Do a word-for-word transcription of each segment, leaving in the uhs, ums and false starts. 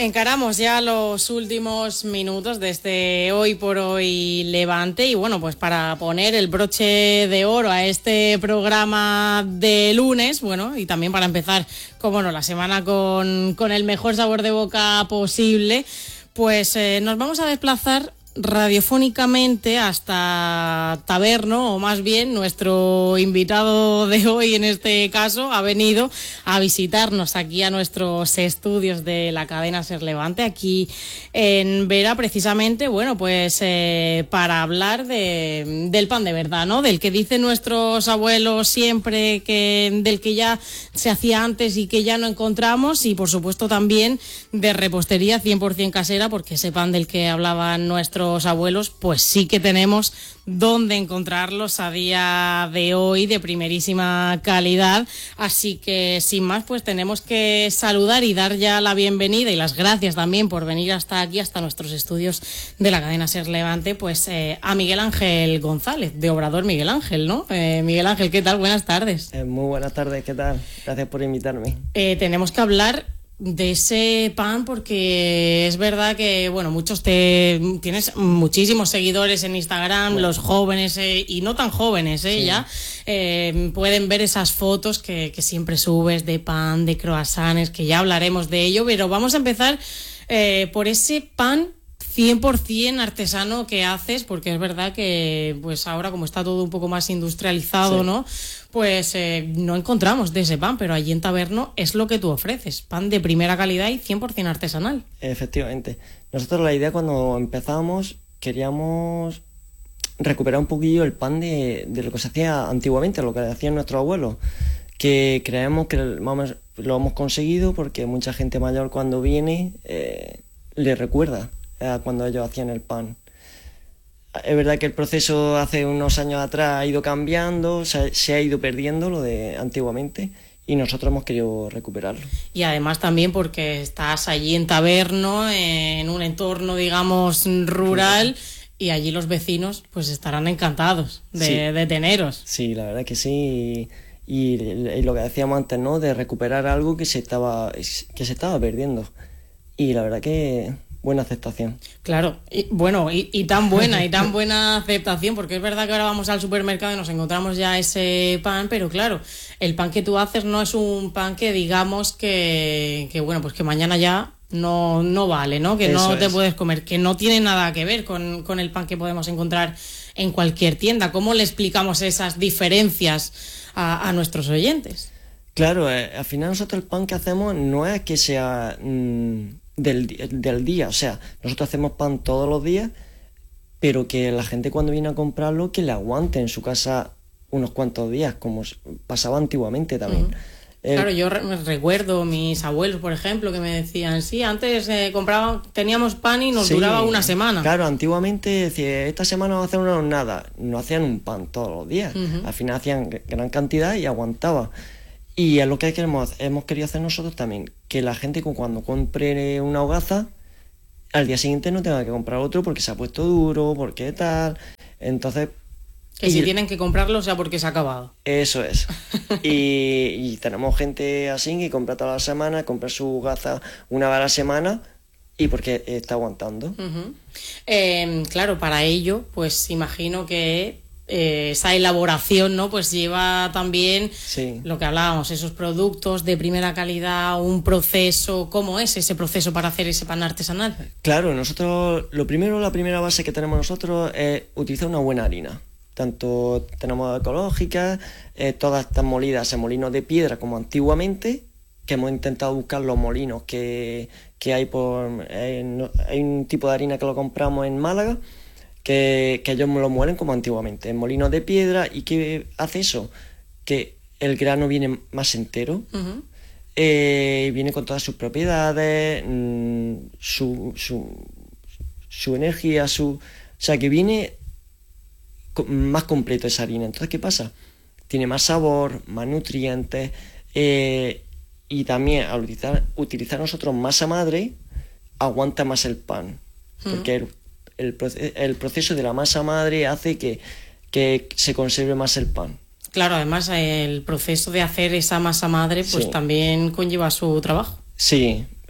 Encaramos ya los últimos minutos de este Hoy por Hoy Levante y bueno, pues para poner el broche de oro a este programa de lunes, bueno, y también para empezar, como no, la semana con, con el mejor sabor de boca posible, pues eh, nos vamos a desplazar radiofónicamente hasta Taberno, o más bien nuestro invitado de hoy en este caso ha venido a visitarnos aquí a nuestros estudios de la cadena Ser Levante aquí en Vera, precisamente, bueno, pues eh, para hablar de, del pan de verdad, ¿no? Del que dicen nuestros abuelos siempre, que del que ya se hacía antes y que ya no encontramos, y por supuesto también de repostería cien por ciento casera, porque ese pan del que hablaban nuestros abuelos, pues sí que tenemos dónde encontrarlos a día de hoy de primerísima calidad. Así que sin más, pues tenemos que saludar y dar ya la bienvenida y las gracias también por venir hasta aquí, hasta nuestros estudios de la cadena Ser Levante, pues eh, a Miguel Ángel González, de Obrador Miguel Ángel, ¿no? Eh, Miguel Ángel, ¿qué tal? Buenas tardes. Eh, muy buenas tardes, ¿qué tal? Gracias por invitarme. Eh, tenemos que hablar de ese pan porque es verdad que, bueno, muchos te tienes muchísimos seguidores en Instagram, bueno, los jóvenes eh, y no tan jóvenes, eh, sí. ya eh, pueden ver esas fotos que, que siempre subes de pan, de croissants, que ya hablaremos de ello, pero vamos a empezar eh, por ese pan cien por ciento artesano que haces, porque es verdad que pues ahora como está todo un poco más industrializado, sí. ¿no? Pues eh, no encontramos de ese pan, pero allí en Taberno es lo que tú ofreces, pan de primera calidad y cien por ciento artesanal. Efectivamente. Nosotros la idea cuando empezábamos queríamos recuperar un poquillo el pan de, de lo que se hacía antiguamente, lo que hacían nuestros abuelos, que creemos que vamos, lo hemos conseguido porque mucha gente mayor cuando viene eh, le recuerda a cuando ellos hacían el pan. Es verdad que el proceso hace unos años atrás ha ido cambiando, se, se ha ido perdiendo lo de antiguamente y nosotros hemos querido recuperarlo. Y además también porque estás allí en Taberno, en un entorno, digamos, rural, sí. Y allí los vecinos pues estarán encantados de, sí. de teneros. Sí, la verdad que sí. Y, y, y lo que decíamos antes, ¿no? De recuperar algo que se estaba, que se estaba perdiendo. Y la verdad que buena aceptación. Claro, y bueno, y, y tan buena, y tan buena aceptación, porque es verdad que ahora vamos al supermercado y nos encontramos ya ese pan, pero claro, el pan que tú haces no es un pan que digamos que, que bueno, pues que mañana ya no, no vale, ¿no? Que Eso no te es. puedes comer, que no tiene nada que ver con, con el pan que podemos encontrar en cualquier tienda. ¿Cómo le explicamos esas diferencias a, a nuestros oyentes? Claro, eh, al final nosotros el pan que hacemos no es que sea Mmm, Del, del día, o sea, nosotros hacemos pan todos los días, pero que la gente cuando viene a comprarlo que le aguante en su casa unos cuantos días, como pasaba antiguamente también. Uh-huh. Eh, claro, yo re- recuerdo mis abuelos, por ejemplo, que me decían, sí, antes eh, compraban, teníamos pan y nos sí, duraba una semana. Claro, antiguamente decía, esta semana vamos a hacer una hornada, no hacían un pan todos los días, uh-huh. Al final hacían gran cantidad y aguantaba. Y es lo que queremos, hemos querido hacer nosotros también, que la gente cuando compre una hogaza, al día siguiente no tenga que comprar otro porque se ha puesto duro, porque tal, entonces... Que y, si tienen que comprarlo, o sea, porque se ha acabado. Eso es. y, y tenemos gente así que compra toda la semana, compra su hogaza una vez a la semana y porque está aguantando. Uh-huh. Eh, claro, para ello, pues imagino que... Eh, esa elaboración, ¿no? Pues lleva también sí. lo que hablábamos, esos productos de primera calidad, un proceso. ¿Cómo es ese proceso para hacer ese pan artesanal? Claro, nosotros, lo primero, la primera base que tenemos nosotros es utilizar una buena harina. Tanto tenemos ecológicas, eh, todas están molidas en molinos de piedra como antiguamente, que hemos intentado buscar los molinos que, que hay por... Eh, no, hay un tipo de harina que lo compramos en Málaga, Que, que ellos lo muelen como antiguamente, en molinos de piedra. ¿Y qué hace eso? Que el grano viene más entero, uh-huh. eh, viene con todas sus propiedades, mmm, su, su, su energía, su, o sea que viene más completo esa harina. Entonces, ¿qué pasa? Tiene más sabor, más nutrientes, eh, y también al utilizar, utilizar nosotros masa madre, aguanta más el pan, uh-huh. porque el El, el proceso de la masa madre hace que, que se conserve más el pan. Claro, además el proceso de hacer esa masa madre pues sí. también conlleva su trabajo. Sí,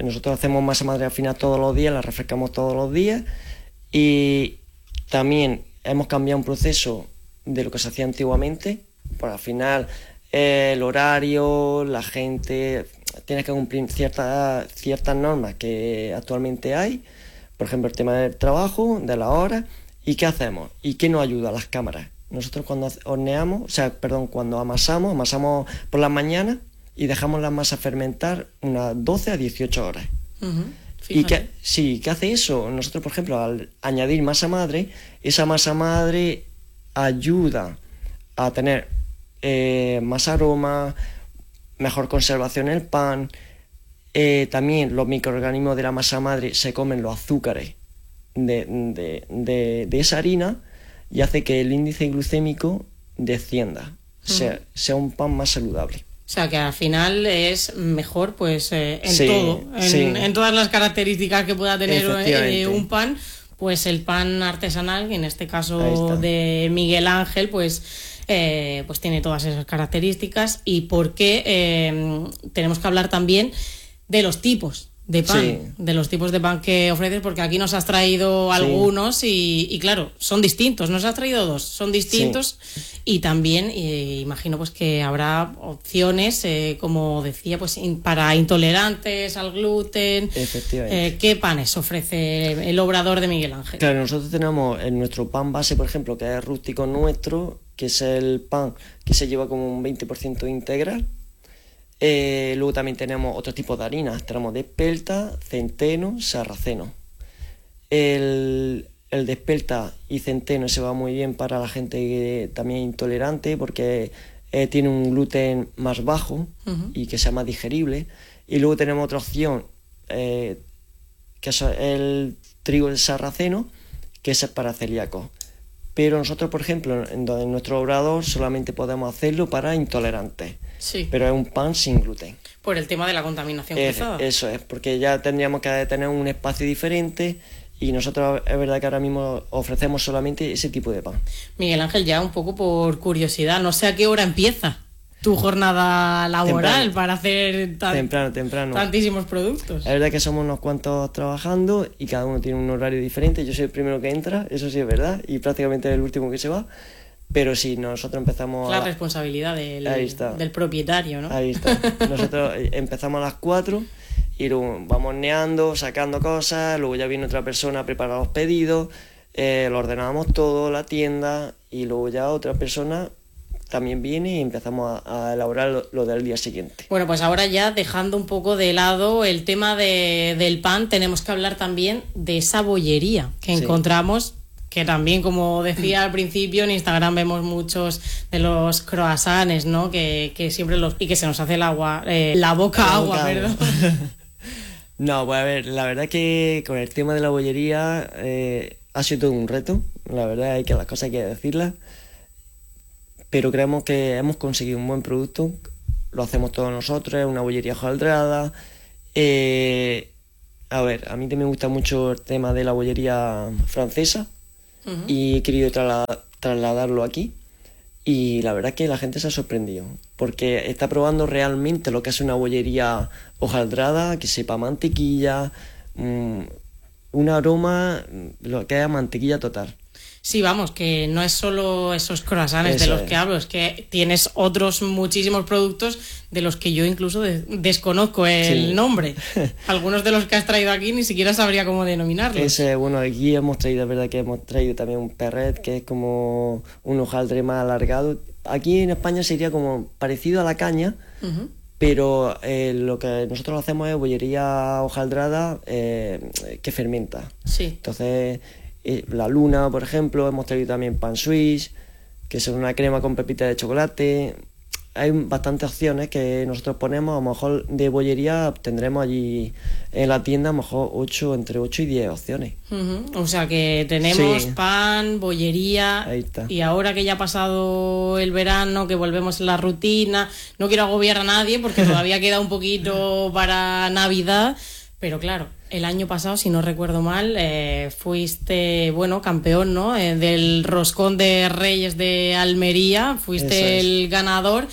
nosotros hacemos masa madre al final todos los días, la refrescamos todos los días, y también hemos cambiado un proceso de lo que se hacía antiguamente, pues al final eh, el horario, la gente tiene que cumplir ciertas, ciertas normas que actualmente hay, por ejemplo el tema del trabajo, de la hora, y qué hacemos, y qué nos ayuda a las cámaras. Nosotros cuando horneamos, o sea, perdón, cuando amasamos, amasamos por las mañanas y dejamos la masa fermentar unas doce a dieciocho horas. Uh-huh. ¿Y qué, sí, qué hace eso? Nosotros, por ejemplo, al añadir masa madre, esa masa madre ayuda a tener eh, más aroma, mejor conservación en el pan. Eh, también los microorganismos de la masa madre se comen los azúcares de, de, de, de esa harina y hace que el índice glucémico descienda, uh-huh. sea, sea un pan más saludable. O sea, que al final es mejor pues eh, en sí, todo, en, sí. en todas las características que pueda tener eh, un pan, pues el pan artesanal, en este caso de Miguel Ángel, pues, eh, pues tiene todas esas características. Y por qué eh, tenemos que hablar también de los tipos de pan, sí. de los tipos de pan que ofreces, porque aquí nos has traído algunos sí. y, y claro, son distintos, nos has traído dos, son distintos sí. y también eh, imagino pues que habrá opciones, eh, como decía, pues in, para intolerantes al gluten. Efectivamente. Eh, ¿Qué panes ofrece el obrador de Miguel Ángel? Claro, nosotros tenemos en nuestro pan base, por ejemplo, que es rústico nuestro, que es el pan que se lleva como un veinte por ciento integral. Eh, luego también tenemos otros tipos de harinas, tenemos de espelta, centeno, sarraceno. El, el de espelta y centeno se va muy bien para la gente que también es intolerante porque eh, tiene un gluten más bajo uh-huh. y que sea más digerible. Y luego tenemos otra opción, eh, que es el trigo del sarraceno, que es para celíacos. Pero nosotros, por ejemplo, en, en nuestro obrador solamente podemos hacerlo para intolerantes. Sí. Pero es un pan sin gluten. Por el tema de la contaminación es, cruzada. Eso es, porque ya tendríamos que tener un espacio diferente y nosotros es verdad que ahora mismo ofrecemos solamente ese tipo de pan. Miguel Ángel, ya un poco por curiosidad, no sé a qué hora empieza tu jornada laboral temprano, para hacer tan, temprano, temprano. tantísimos productos. Es verdad que somos unos cuantos trabajando y cada uno tiene un horario diferente. Yo soy el primero que entra, eso sí es verdad, y prácticamente el último que se va. Pero sí, nosotros empezamos... La a... responsabilidad del, del propietario, ¿no? Ahí está. Nosotros empezamos a las cuatro y luego vamos horneando, sacando cosas, luego ya viene otra persona a preparar los pedidos, eh, lo ordenamos todo, la tienda, y luego ya otra persona también viene y empezamos a, a elaborar lo, lo del día siguiente. Bueno, pues ahora ya dejando un poco de lado el tema de, del pan, tenemos que hablar también de esa bollería que sí. encontramos, que también, como decía al principio, en Instagram vemos muchos de los croissants, ¿no? Que, que siempre los... y que se nos hace el agua, eh, la boca la agua, boca perdón. No, pues a ver, la verdad que con el tema de la bollería eh, ha sido todo un reto, la verdad hay que las cosas hay que decirlas, pero creemos que hemos conseguido un buen producto, lo hacemos todos nosotros, es una bollería hojaldrada. Eh, a ver, a mí también me gusta mucho el tema de la bollería francesa, uh-huh. y he querido trasladar, trasladarlo aquí, y la verdad que la gente se ha sorprendido, porque está probando realmente lo que es una bollería hojaldrada, que sepa mantequilla, mmm, un aroma, lo que es mantequilla total. Sí, vamos, que no es solo esos croissants de los es. que hablo, es que tienes otros muchísimos productos de los que yo incluso de- desconozco el sí. nombre. Algunos de los que has traído aquí ni siquiera sabría cómo denominarlos. Ese, bueno, aquí hemos traído, es verdad que hemos traído también un perret, que es como un hojaldre más alargado. Aquí en España sería como parecido a la caña, uh-huh. pero eh, lo que nosotros hacemos es bollería hojaldrada eh, que fermenta. Sí. Entonces... la luna, por ejemplo, hemos traído también pan suisse, que es una crema con pepitas de chocolate. Hay bastantes opciones que nosotros ponemos, a lo mejor de bollería tendremos allí en la tienda a lo mejor ocho, entre ocho y diez opciones. Uh-huh. O sea que tenemos sí. pan, bollería, ahí está. Y ahora que ya ha pasado el verano, que volvemos a la rutina, no quiero agobiar a nadie porque todavía queda un poquito para Navidad, pero claro, el año pasado, si no recuerdo mal, eh, fuiste, bueno, campeón, ¿no? Eh, del Roscón de Reyes de Almería, fuiste el ganador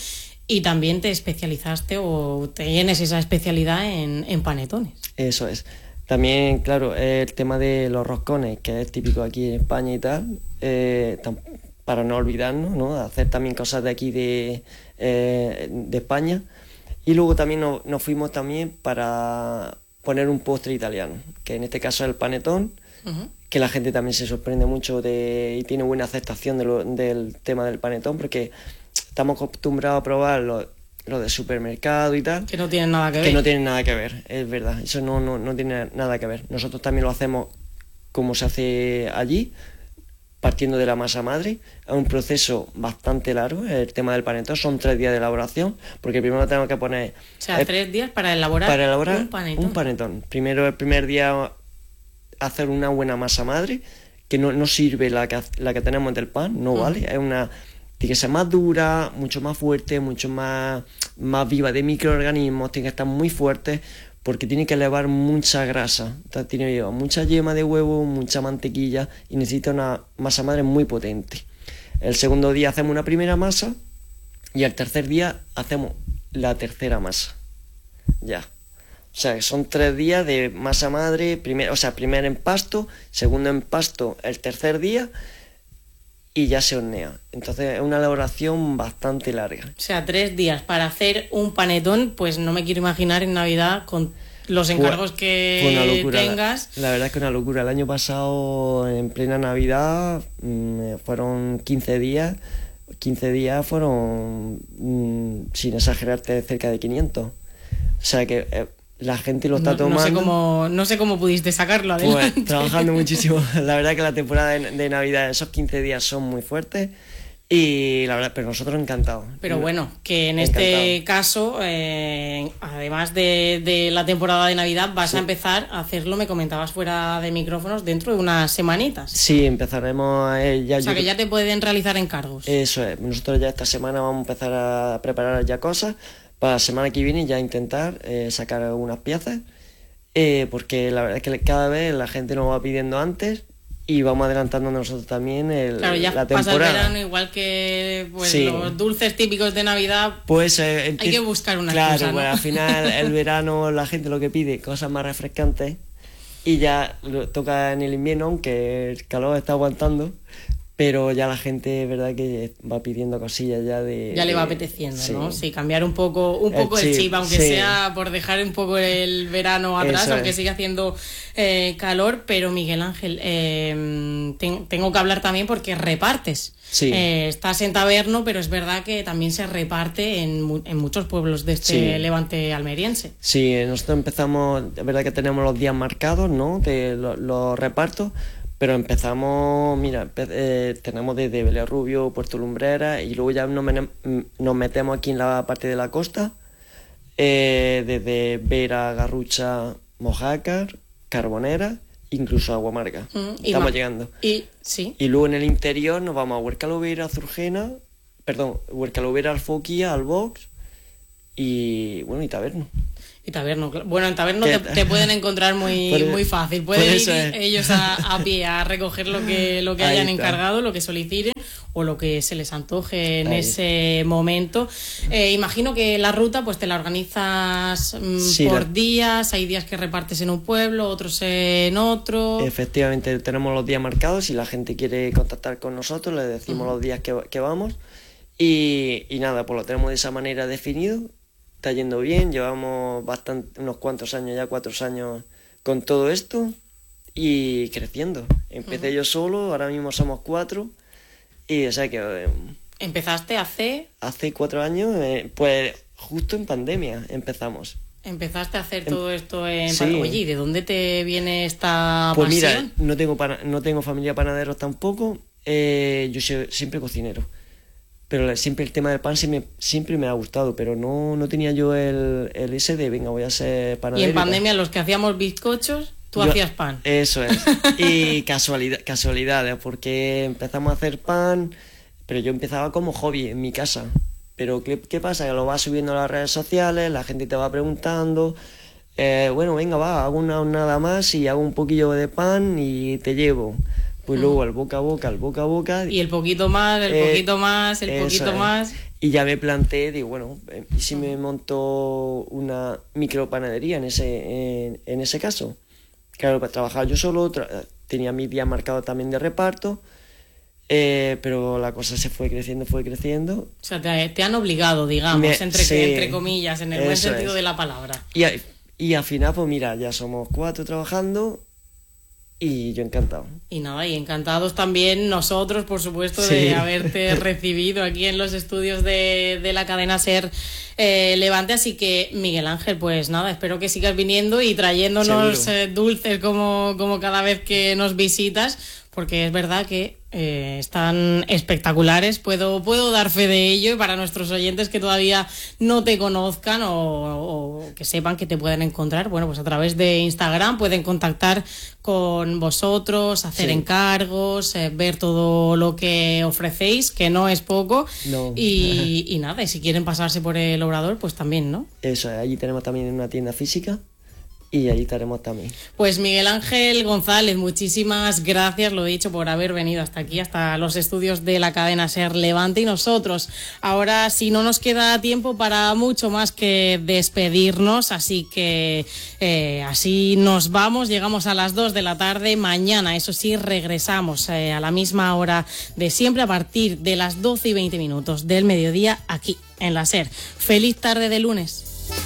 Y también te especializaste o tienes esa especialidad en, en panetones. Eso es. También, claro, el tema de los roscones, que es típico aquí en España y tal, eh, tam- para no olvidarnos, ¿no? Hacer también cosas de aquí de, eh, de España. Y luego también nos, nos fuimos también para poner un postre italiano, que en este caso es el panetón, uh-huh. que la gente también se sorprende mucho de, y tiene buena aceptación de lo, del tema del panetón, porque estamos acostumbrados a probar lo, lo de supermercado y tal. Que no tienen nada que ver. Que no tienen nada que ver, es verdad. Eso no, no, no tiene nada que ver. Nosotros también lo hacemos como se hace allí, partiendo de la masa madre. Es un proceso bastante largo, el tema del panetón. Son tres días de elaboración, porque primero tenemos que poner... O sea, eh, tres días para elaborar, para elaborar un panetón. Un panetón. Primero, el primer día, hacer una buena masa madre, que no, no sirve la que, la que tenemos del pan, no uh-huh. vale. Es una... Tiene que ser más dura, mucho más fuerte, mucho más, más viva de microorganismos, tiene que estar muy fuerte porque tiene que elevar mucha grasa. Entonces tiene que llevar mucha yema de huevo, mucha mantequilla y necesita una masa madre muy potente. El segundo día hacemos una primera masa y el tercer día hacemos la tercera masa. Ya. O sea, son tres días de masa madre, primer, o sea, primero empasto, segundo empasto el tercer día y ya se hornea. Entonces es una elaboración bastante larga. O sea, tres días para hacer un panetón, pues no me quiero imaginar en Navidad con los encargos fue, que fue una locura, tengas. La, la verdad es que una locura. El año pasado, en plena Navidad, mmm, fueron quince días. quince días fueron, mmm, sin exagerarte, cerca de quinientos. O sea que... Eh, la gente lo está no, tomando. No sé cómo, no sé cómo pudiste sacarlo adelante. Pues trabajando muchísimo. La verdad que la temporada de, de Navidad, esos quince días son muy fuertes. Y la verdad, pero nosotros encantados. Pero bueno, que en Encantado. este caso, eh, además de, de la temporada de Navidad, vas sí. a empezar a hacerlo, me comentabas fuera de micrófonos, dentro de unas semanitas. Sí, empezaremos. Eh, ya o sea, yo... que ya te pueden realizar encargos. Eso es. Nosotros ya esta semana vamos a empezar a preparar ya cosas. Para la semana que viene ya intentar eh, sacar algunas piezas, eh, porque la verdad es que cada vez la gente nos va pidiendo antes y vamos adelantando nosotros también el, claro, ya la pasa temporada. el verano, igual que pues, sí. los dulces típicos de Navidad, pues eh, hay que buscar una claro, cosa, ¿no? Pues al final el verano la gente lo que pide, cosas más refrescantes, y ya lo toca en el invierno, aunque el calor está aguantando. Pero ya la gente, es verdad que va pidiendo cosillas ya de... Ya le va de, apeteciendo, sí. ¿no? Sí, cambiar un poco un poco el, el chip, chip, aunque sí. sea por dejar un poco el verano atrás, Eso aunque es. siga haciendo eh, calor. Pero Miguel Ángel, eh, ten, tengo que hablar también porque repartes. Sí. Eh, estás en Taberno, pero es verdad que también se reparte en, en muchos pueblos de este sí. levante almeriense. Sí, nosotros empezamos, es verdad que tenemos los días marcados, ¿no? De los, los repartos. Pero empezamos, mira, eh, tenemos desde Villarrubio, Puerto Lumbrera, y luego ya nos, men- nos metemos aquí en la parte de la costa, eh, desde Vera, Garrucha, Mojácar, Carbonera, incluso Aguamarga. Mm, Estamos ma- llegando. Y, sí. y luego en el interior nos vamos a Huercalovera, Zurgena, perdón, Huercalovera, Alfoquia, Albox y, bueno, y Taberno. Y Taberno, bueno, en Taberno te, te pueden encontrar muy, por, muy fácil. Pueden ir es. ellos a, a pie a recoger lo que, lo que hayan encargado, lo que soliciten o lo que se les antoje en Ahí. ese momento. Eh, imagino que la ruta pues te la organizas mmm, sí, por la... días, hay días que repartes en un pueblo, otros en otro. Efectivamente, tenemos los días marcados. Si la gente quiere contactar con nosotros, le decimos uh-huh. los días que, que vamos. Y, y nada, pues lo tenemos de esa manera definido. Está yendo bien, llevamos bastante, unos cuantos años ya, cuatro años con todo esto y creciendo. Empecé uh-huh. yo solo, ahora mismo somos cuatro y o sea que... Eh, ¿Empezaste hace...? Hace cuatro años, eh, pues justo en pandemia empezamos. Empezaste a hacer todo esto en... Sí. Oye, ¿y de dónde te viene esta pues pasión? Pues mira, no tengo, pana- no tengo familia panaderos tampoco, eh, yo soy siempre cocinero. Pero siempre el tema del pan siempre, siempre me ha gustado, pero no, no tenía yo el, el ese de, venga, voy a ser panadero. Y en pandemia los que hacíamos bizcochos, tú yo, hacías pan. Eso es. Y casualidad, casualidades, porque empezamos a hacer pan, pero yo empezaba como hobby en mi casa. Pero ¿qué, qué pasa? Que lo vas subiendo a las redes sociales, la gente te va preguntando, eh, bueno, venga, va, hago una nada más y hago un poquillo de pan y te llevo. Pues luego el boca a boca, el boca a boca. Y el poquito más, el eh, poquito más, el poquito es. más. Y ya me planteé, digo, bueno, ¿y si me monto una micropanadería en ese, en, en ese caso? Claro, para trabajar yo solo, tra tenía mi día marcado también de reparto, eh, pero la cosa se fue creciendo, fue creciendo. O sea, te, te han obligado, digamos, Me, entre, sí, entre comillas, en el buen sentido es. de la palabra. Y, a, y al final, pues mira, ya somos cuatro trabajando. Y yo encantado. Y nada, y encantados también nosotros, por supuesto, sí. de haberte recibido aquí en los estudios de, de la cadena SER eh, Levante. Así que, Miguel Ángel, pues nada, espero que sigas viniendo y trayéndonos eh, dulces como, como cada vez que nos visitas, porque es verdad que eh, están espectaculares. Puedo, puedo dar fe de ello, y para nuestros oyentes que todavía no te conozcan o, o que sepan que te pueden encontrar, bueno, pues a través de Instagram pueden contactar con vosotros, hacer sí. encargos, eh, ver todo lo que ofrecéis, que no es poco. No. Y, y nada, y si quieren pasarse por el Obrador, pues también, ¿no? Eso, allí tenemos también una tienda física. Y ahí estaremos también. Pues Miguel Ángel González, muchísimas gracias, lo he dicho, por haber venido hasta aquí, hasta los estudios de la cadena SER Levante. Y nosotros, ahora sí no nos queda tiempo para mucho más que despedirnos, así que eh, así nos vamos, llegamos a las dos de la tarde. Mañana, eso sí, regresamos eh, a la misma hora de siempre, a partir de las doce y veinte minutos del mediodía, aquí en la SER. Feliz tarde de lunes.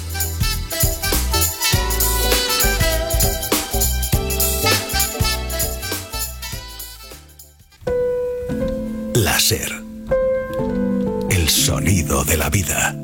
La SER, el sonido de la vida.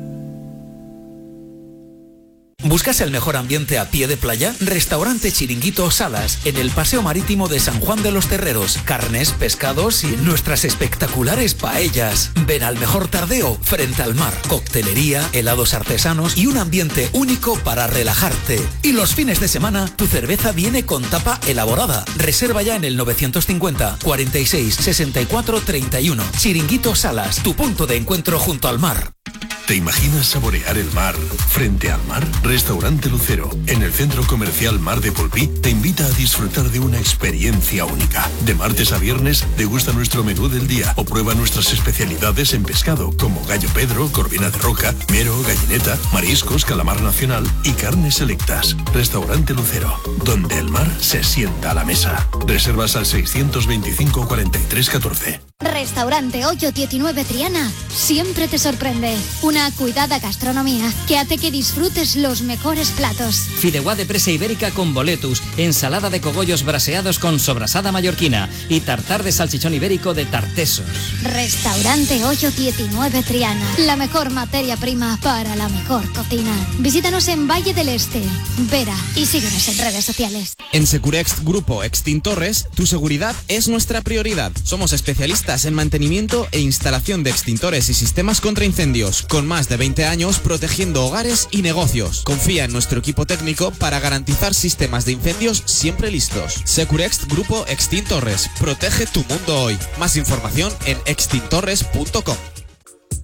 ¿Buscas el mejor ambiente a pie de playa? Restaurante Chiringuito Salas, en el Paseo Marítimo de San Juan de los Terreros. Carnes, pescados y nuestras espectaculares paellas. Ven al mejor tardeo frente al mar. Coctelería, helados artesanos y un ambiente único para relajarte. Y los fines de semana, tu cerveza viene con tapa elaborada. Reserva ya en el novecientos cincuenta, cuarenta y seis, sesenta y cuatro, treinta y uno. Chiringuito Salas, tu punto de encuentro junto al mar. ¿Te imaginas saborear el mar frente al mar? Restaurante Lucero, en el centro comercial Mar de Polpí, te invita a disfrutar de una experiencia única. De martes a viernes, degusta nuestro menú del día o prueba nuestras especialidades en pescado, como gallo Pedro, corvina de roca, mero, gallineta, mariscos, calamar nacional y carnes selectas. Restaurante Lucero, donde el mar se sienta a la mesa. Reservas al seiscientos veinticinco, cuarenta y tres, catorce. Restaurante Hoyo diecinueve Triana siempre te sorprende. Una cuidada gastronomía que hace que disfrutes los mejores platos. Fideuá de presa ibérica con boletus, ensalada de cogollos braseados con sobrasada mallorquina y tartar de salchichón ibérico de Tartesos. Restaurante Hoyo diecinueve Triana, la mejor materia prima para la mejor cocina. Visítanos en Valle del Este, Vera, y síguenos en redes sociales. En Securext Grupo Extintores, tu seguridad es nuestra prioridad. Somos especialistas en mantenimiento e instalación de extintores y sistemas contra incendios, con más de veinte años protegiendo hogares y negocios. Confía en nuestro equipo técnico para garantizar sistemas de incendios siempre listos. Securext Grupo Extintores, protege tu mundo hoy. Más información en extintores punto com.